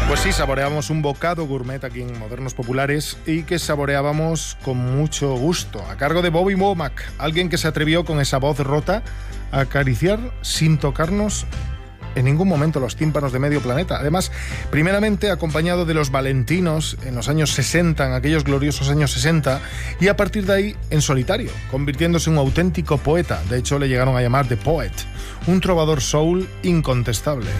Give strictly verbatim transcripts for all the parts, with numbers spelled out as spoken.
Pues sí, saboreábamos un bocado gourmet aquí en Modernos Populares y que saboreábamos con mucho gusto, a cargo de Bobby Womack, alguien que se atrevió con esa voz rota a acariciar sin tocarnos en ningún momento los tímpanos de medio planeta. Además, primeramente acompañado de los Valentinos en los años sesenta, en aquellos gloriosos años sesenta, y a partir de ahí en solitario, convirtiéndose en un auténtico poeta. De hecho, le llegaron a llamar The Poet, un trovador soul incontestable.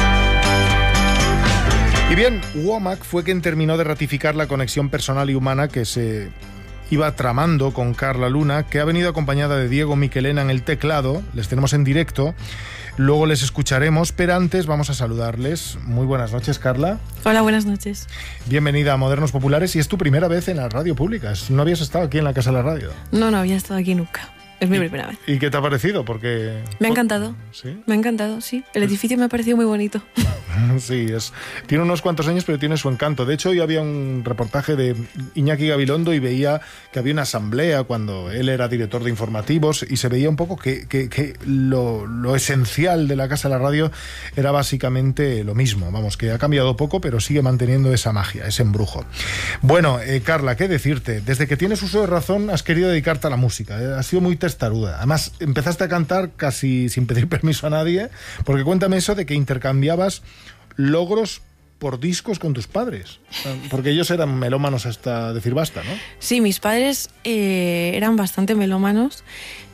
Y bien, Womack fue quien terminó de ratificar la conexión personal y humana que se iba tramando con Carla Luna, que ha venido acompañada de Diego Miquelena en el teclado. Les tenemos en directo, luego les escucharemos, pero antes vamos a saludarles. Muy buenas noches, Carla. Hola, buenas noches. Bienvenida a Modernos Populares, y es tu primera vez en la radio pública. ¿No habías estado aquí en la Casa de la Radio? No, no había estado aquí nunca. Es mi primera vez. ¿Y qué te ha parecido? Porque me ha encantado. ¿Sí? Me ha encantado, sí. El edificio me ha parecido muy bonito. Sí, es, tiene unos cuantos años, pero tiene su encanto. De hecho, hoy había un reportaje de Iñaki Gabilondo y veía que había una asamblea cuando él era director de informativos, y se veía un poco que, que, que lo, lo esencial de la Casa de la Radio era básicamente lo mismo. Vamos, que ha cambiado poco, pero sigue manteniendo esa magia, ese embrujo. Bueno, eh, Carla, ¿qué decirte? Desde que tienes uso de razón has querido dedicarte a la música. ¿eh? Has sido muy testaruda. Además, empezaste a cantar casi sin pedir permiso a nadie, porque cuéntame eso de que intercambiabas logros por discos con tus padres, porque ellos eran melómanos hasta decir basta, ¿no? Sí, mis padres eh, eran bastante melómanos,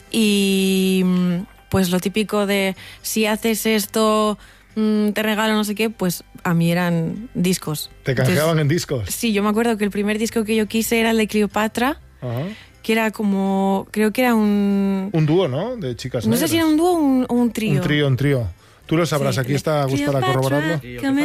y pues lo típico de si haces esto mmm, te regalo no sé qué, pues a mí eran discos. ¿Te canjeaban en discos? Sí, yo me acuerdo que el primer disco que yo quise era el de Cleopatra. Ajá. Que era como, creo que era un... Un dúo, ¿no? De chicas No negras. sé si era un dúo o un, un trío. Un trío, un trío. Tú lo sabrás, sí. Aquí está Gus para corroborarlo.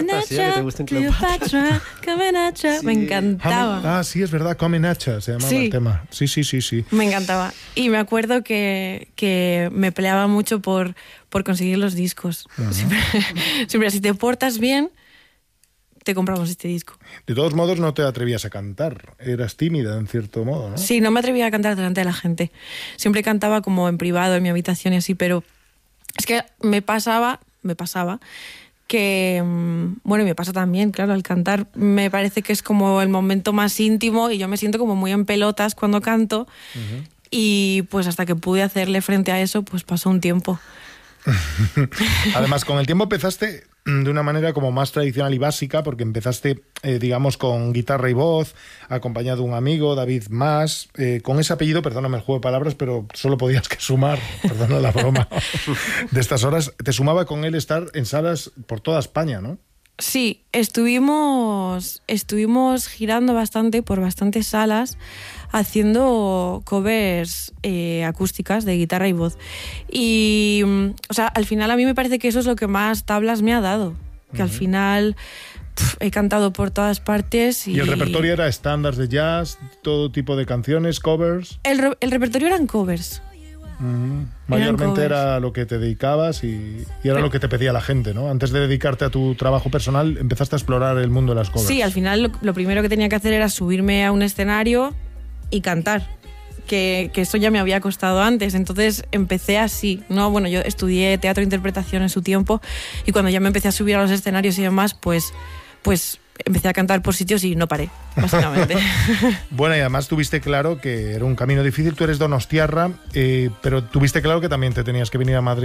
Cleopatra, Cleopatra, me encantaba. Ah, sí, es verdad, Comenacha se llamaba sí. el tema. Sí, sí, sí, sí. Me encantaba. Y me acuerdo que, que me peleaba mucho por, por conseguir los discos. Uh-huh. Siempre, siempre, si te portas bien, te compramos este disco. De todos modos, no te atrevías a cantar. Eras tímida, en cierto modo, ¿no? Sí, no me atrevía a cantar delante de la gente. Siempre cantaba como en privado, en mi habitación y así, pero es que me pasaba, me pasaba, que, bueno, y me pasa también, claro, al cantar me parece que es como el momento más íntimo y yo me siento como muy en pelotas cuando canto. Uh-huh. Y pues hasta que pude hacerle frente a eso, pues pasó un tiempo. Además, con el tiempo empezaste de una manera como más tradicional y básica, porque empezaste, eh, digamos, con guitarra y voz, acompañado de un amigo, David Mas, eh, con ese apellido, perdóname el juego de palabras, pero solo podías que sumar, perdona la broma, de estas horas. Te sumaba con él estar en salas por toda España, ¿no? Sí, estuvimos, estuvimos girando bastante por bastantes salas, haciendo covers eh, acústicas de guitarra y voz. Y, o sea, al final a mí me parece que eso es lo que más tablas me ha dado. Que uh-huh. al final pff, he cantado por todas partes. Y, ¿Y el repertorio era estándares de jazz, todo tipo de canciones, covers? El, re- el repertorio eran covers. Uh-huh. Mayormente era lo que te dedicabas y, y era Pero, lo que te pedía la gente, ¿no? Antes de dedicarte a tu trabajo personal, empezaste a explorar el mundo de las covers. Sí, al final lo, lo primero que tenía que hacer era subirme a un escenario y cantar, que, que eso ya me había costado antes, entonces empecé así, ¿no? Bueno, yo estudié teatro e interpretación en su tiempo, y cuando ya me empecé a subir a los escenarios y demás, pues, pues empecé a cantar por sitios y no paré, básicamente. Bueno, y además tuviste claro que era un camino difícil. Tú eres donostiarra, eh, pero tuviste claro que también te tenías que venir a Madrid